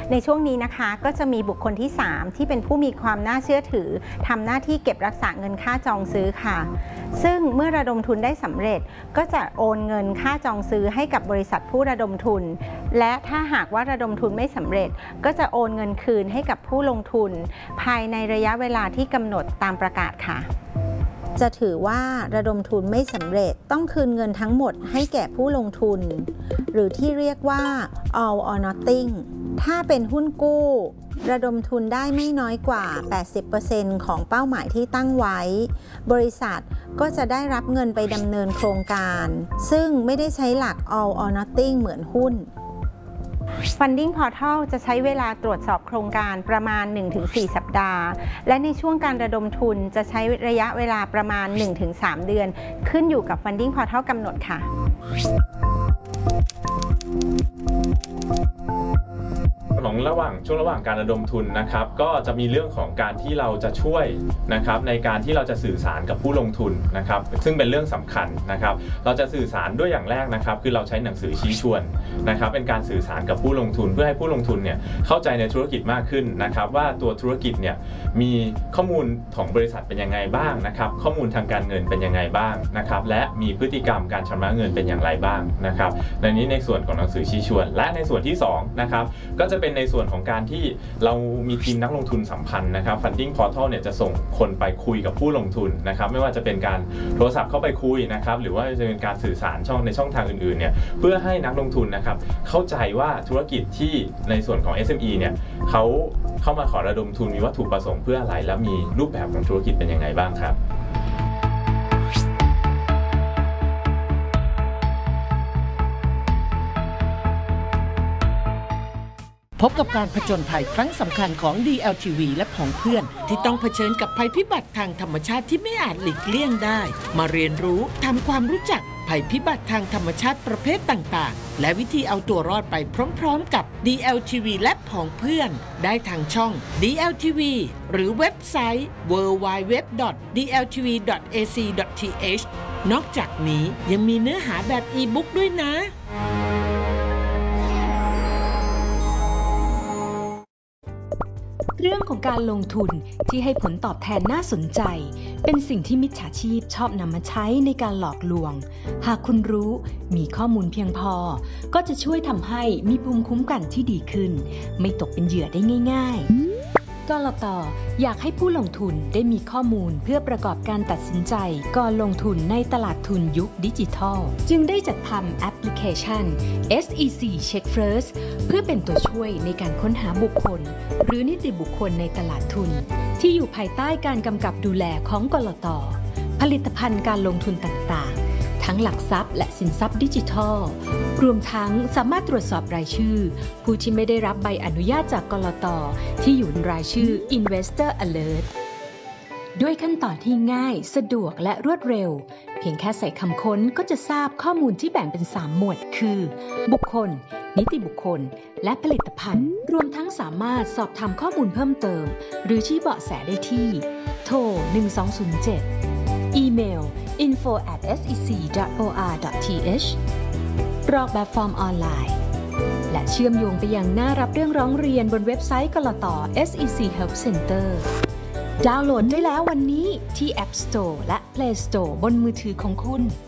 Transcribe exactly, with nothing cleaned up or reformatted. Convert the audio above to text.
ในช่วงนี้นะคะก็จะมีบุคคลที่สามที่เป็นผู้มีความน่าเชื่อถือทำหน้าที่เก็บรักษาเงินค่าจองซื้อค่ะซึ่งเมื่อระดมทุนได้สำเร็จก็จะโอนเงินค่าจองซื้อให้กับบริษัทผู้ระดมทุนและถ้าหากว่าระดมทุนไม่สำเร็จก็จะโอนเงินคืนให้กับผู้ลงทุนภายในระยะเวลาที่กำหนดตามประกาศค่ะจะถือว่าระดมทุนไม่สำเร็จต้องคืนเงินทั้งหมดให้แก่ผู้ลงทุนหรือที่เรียกว่า all or nothing ถ้าเป็นหุ้นกู้ระดมทุนได้ไม่น้อยกว่า แปดสิบเปอร์เซ็นต์ ของเป้าหมายที่ตั้งไว้บริษัทก็จะได้รับเงินไปดำเนินโครงการซึ่งไม่ได้ใช้หลัก all or nothing เหมือนหุ้นFunding Portal จะใช้เวลาตรวจสอบโครงการประมาณ หนึ่งถึงสี่ สัปดาห์และในช่วงการระดมทุนจะใช้ระยะเวลาประมาณ หนึ่งถึงสาม เดือนขึ้นอยู่กับ Funding Portal กำหนดค่ะของระหว่างช่วงระหว่างการระดมทุนนะครับก็จะมีเรื่องของการที่เราจะช่วยนะครับในการที่เราจะสื่อสารกับผู้ลงทุนนะครับซึ่งเป็นเรื่องสำคัญนะครับเราจะสื่อสารด้วยอย่างแรกนะครับคือเราใช้หนังสือชี้ชวนนะครับเป็นการสื่อสารกับผู้ลงทุนเพื่อให้ผู้ลงทุนเนี่ยเข้าใจในธุรกิจมากขึ้นนะครับว่าตัวธุรกิจเนี่ยมีข้อมูลของบริษัทเป็นยังไงบ้างนะครับข้อมูลทางการเงินเป็นยังไงบ้างนะครับและมีพฤติกรรมการชำระเงินเป็นอย่างไรบ้างนะครับในนี้ในส่วนของหนังสือชี้ชวนและในส่วนที่สองนะครับก็จะเป็นในส่วนของการที่เรามีทีมนักลงทุนสัมพันธ์นะครับ Funding Portal เนี่ยจะส่งคนไปคุยกับผู้ลงทุนนะครับไม่ว่าจะเป็นการโทรศัพท์เข้าไปคุยนะครับหรือว่าจะเป็นการสื่อสารช่องในช่องทางอื่นๆเนี่ยเพื่อให้นักลงทุนนะครับเข้าใจว่าธุรกิจที่ในส่วนของ เอส เอ็ม อี เนี่ยเขาเข้ามาขอระดมทุนมีวัตถุประสงค์เพื่ออะไรและมีรูปแบบของธุรกิจเป็นยังไงบ้างครับพบกับการผจญภัยครั้งสำคัญของ ดี แอล ที วี และของเพื่อนที่ต้องเผชิญกับภัยพิบัติทางธรรมชาติที่ไม่อาจหลีกเลี่ยงได้มาเรียนรู้ทำความรู้จักภัยพิบัติทางธรรมชาติประเภทต่างๆและวิธีเอาตัวรอดไปพร้อมๆกับ ดี แอล ที วี และของเพื่อนได้ทางช่อง ดี แอล ที วี หรือเว็บไซต์ ดับเบิลยู ดับเบิลยู ดับเบิลยู ดอท ดี แอล ที วี ดอท เอ ซี ดอท ที เอช นอกจากนี้ยังมีเนื้อหาแบบอีบุ๊กด้วยนะเรื่องของการลงทุนที่ให้ผลตอบแทนน่าสนใจเป็นสิ่งที่มิจฉาชีพชอบนำมาใช้ในการหลอกลวงหากคุณรู้มีข้อมูลเพียงพอก็จะช่วยทำให้มีภูมิคุ้มกันที่ดีขึ้นไม่ตกเป็นเหยื่อได้ง่ายๆกลต.อยากให้ผู้ลงทุนได้มีข้อมูลเพื่อประกอบการตัดสินใจก่อนลงทุนในตลาดทุนยุคดิจิทัลจึงได้จัดทำแอปพลิเคชัน เอส อี ซี Check First เพื่อเป็นตัวช่วยในการค้นหาบุคคลหรือนิติบุคคลในตลาดทุนที่อยู่ภายใต้การกำกับดูแลของกลต.ผลิตภัณฑ์การลงทุนต่างๆทั้งหลักทรัพย์และสินทรัพย์ดิจิทัลรวมทั้งสามารถตรวจสอบรายชื่อผู้ที่ไม่ได้รับใบอนุญาตจากกลต.ที่อยู่ในรายชื่อ Investor Alert ด้วยขั้นตอนที่ง่ายสะดวกและรวดเร็วเพียงแค่ใส่คำค้นก็จะทราบข้อมูลที่แบ่งเป็นสามหมวดคือบุคคลนิติบุคคลและผลิตภัณฑ์รวมทั้งสามารถสอบถามข้อมูลเพิ่มเติมหรือชี้เบาะแสได้ที่โทรหนึ่งสองศูนย์เจ็ดอีเมล อินโฟ แอท เอส อี ซี ดอท โอ อาร์ ดอท ที เอช กรอกแบบฟอร์มออนไลน์และเชื่อมโยงไปยังหน้ารับเรื่องร้องเรียนบนเว็บไซต์กลต. เอส อี ซี Help Center ดาวน์โหลดได้แล้ววันนี้ที่ App Store และ Play Store บนมือถือของคุณ